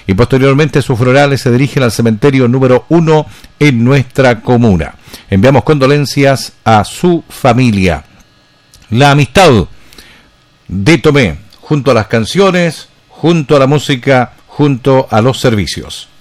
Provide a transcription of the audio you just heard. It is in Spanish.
y posteriormente sus funerales se dirigen al cementerio número 1 en nuestra comuna. Enviamos condolencias a su familia. La amistad de Tomé, junto a las canciones, junto a la música, junto a los servicios.